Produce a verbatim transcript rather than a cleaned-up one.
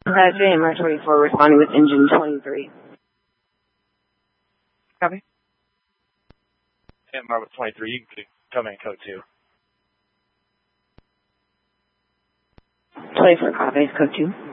Uh, J M R twenty-four responding with engine twenty-three. Copy. J M R with twenty-three, you can come in code two. twenty-four copies, code two.